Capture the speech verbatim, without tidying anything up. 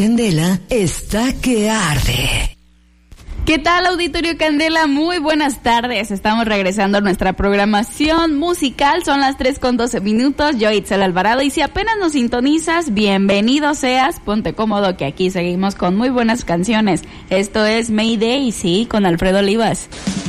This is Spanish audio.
Candela está que arde. ¿Qué tal, Auditorio Candela? Muy buenas tardes. Estamos regresando a nuestra programación musical. Son las tres con doce minutos. Yo, Itzel Alvarado. Y si apenas nos sintonizas, bienvenido seas. Ponte cómodo que aquí seguimos con muy buenas canciones. Esto es Mayday, sí, con Alfredo Olivas.